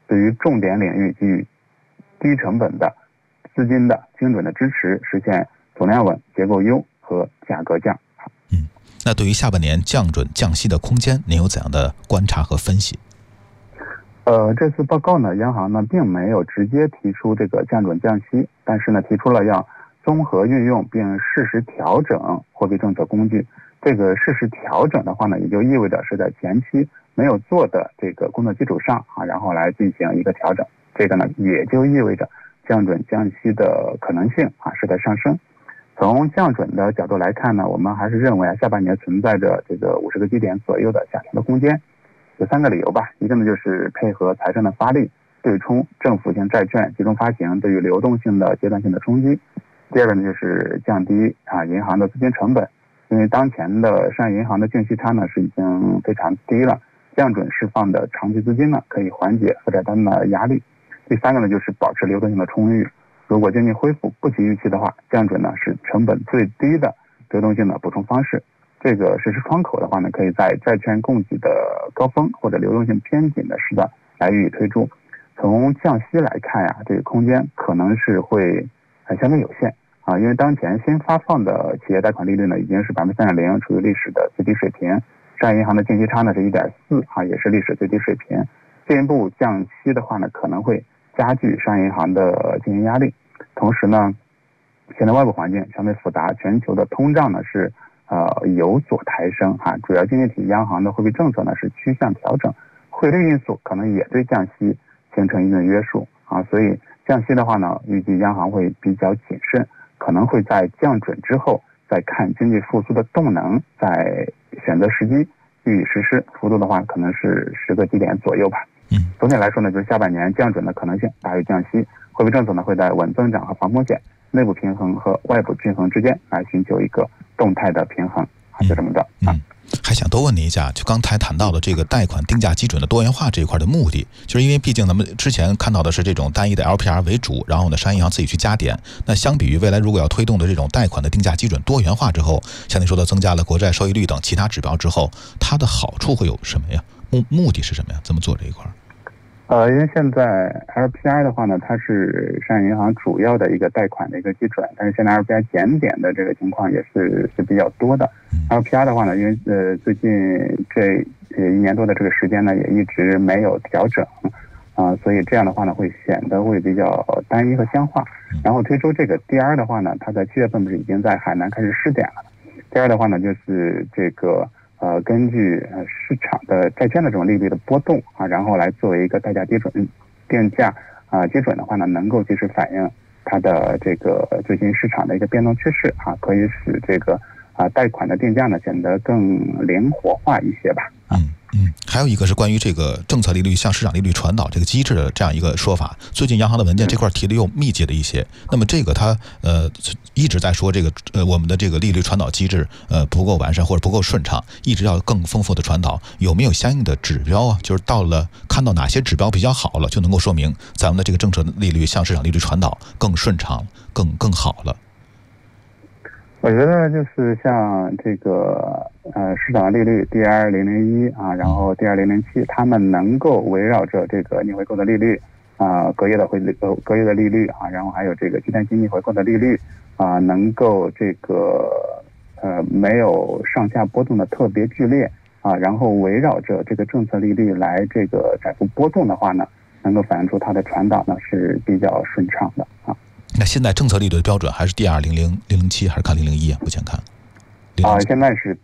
对于重点领域给予低成本的资金的精准的支持，实现总量稳、结构优和价格降。 那对于下半年降准降息的空间，您有怎样的观察和分析？ 这次报告呢，央行呢并没有直接提出这个降准降息，但是呢提出了要综合运用并适时调整货币政策工具。这个适时调整的话呢，也就意味着是在前期没有做的这个工作基础上然后来进行一个调整。这个呢也就意味着降准降息的可能性是在上升。从降准的角度来看呢，我们还是认为下半年存在着这个50个基点左右的下调的空间。有3个理由吧。一个呢就是配合财政的发力，对冲政府性债券集中发行对于流动性的阶段性的冲击。第二个呢就是降低银行的资金成本，因为当前的商业银行的净息差呢是已经非常低了，降准释放的长期资金呢可以缓解负债端的压力。第三个呢就是保持流动性的充裕，如果经济恢复不及预期的话，降准呢是成本最低的流动性的补充方式。这个实施窗口的话呢，可以在债券供给的高峰或者流动性偏紧的时段来予以推出。从降息来看这个空间可能是会相对有限因为当前新发放的企业贷款利率呢已经是 3.0%， 处于历史的最低水平。商业银行的净息差呢是 1.4%， 也是历史最低水平。进一步降息的话呢，可能会加剧商业银行的经营压力。同时呢，现在外部环境相对复杂，全球的通胀呢是有所抬升主要经济体央行的货币政策呢是趋向调整，汇率因素可能也对降息形成一定的约束所以降息的话呢，预计央行会比较谨慎，可能会在降准之后再看经济复苏的动能，再选择时机予以实施。幅度的话可能是10个基点左右吧。总体来说呢，就是下半年降准的可能性大于降息，货币政策呢会在稳增长和防风险、内部平衡和外部均衡之间来寻求一个动态的平衡，就这么着。 还想多问您一下，就刚才谈到的这个贷款定价基准的多元化这一块的目的，就是因为毕竟咱们之前看到的是这种单一的 LPR 为主，然后呢商业银行自己去加点。那相比于未来如果要推动的这种贷款的定价基准多元化之后，像您说的增加了国债收益率等其他指标之后，它的好处会有什么呀？目的是什么呀？怎么做这一块？ 因为现在 LPR 的话呢，它是商业银行主要的一个贷款的一个基准，但是现在 LPR 减点的这个情况也是比较多的。LPR 的话呢，因为最近这1年多的这个时间呢，也一直没有调整所以这样的话呢，会显得会比较单一和僵化。然后推出这个 DR 的话呢，它在7月份不是已经在海南开始试点了。第二的话呢，就是这个根据市场的债券的这种利率的波动然后来作为一个贷价基准定价基准的话呢，能够及时反映它的这个最新市场的一个变动趋势可以使这个贷款的定价呢显得更灵活化一些吧。 还有一个是关于这个政策利率向市场利率传导这个机制的这样一个说法，最近央行的文件这块提的又密集了一些。那么这个它一直在说这个我们的这个利率传导机制不够完善或者不够顺畅，一直要更丰富的传导。有没有相应的指标啊？就是看到哪些指标比较好了，就能够说明咱们的这个政策利率向市场利率传导更顺畅、更好了。 我觉得就是像这个市场利率 DR001然后 DR007， 它们能够围绕着这个逆回购的利率隔夜的利率然后还有这个期单性逆回购的利率能够这个没有上下波动的特别剧烈然后围绕着这个政策利率来这个窄幅波动的话呢，能够反映出它的传导呢是比较顺畅的那现在政策利率的标准还是 DR007还是看001目前看现在是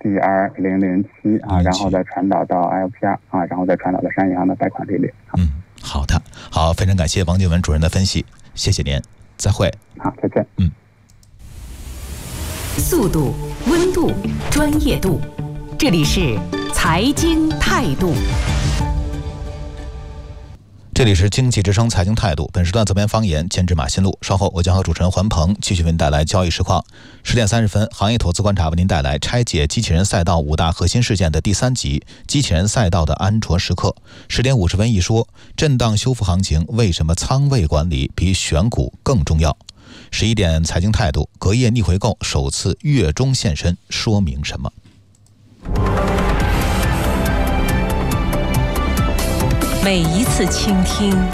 DR007然后再传导到 LPR然后再传导到商业银行的贷款利率。 好的，好，非常感谢王静文主任的分析，谢谢您，再会。 好，再见。 速度、温度、专业度，这里是财经态度。 这里是经济之声财经态度，本时段责编方言，监制马新路。稍后我将和主持人环鹏继续为您带来交易实况。10点30分，行业投资观察为您带来拆解机器人赛道5大核心事件的第3集：机器人赛道的安卓时刻。10点50分一说，震荡修复行情为什么仓位管理比选股更重要？11点财经态度，隔夜逆回购首次月中现身，说明什么？ 每一次倾听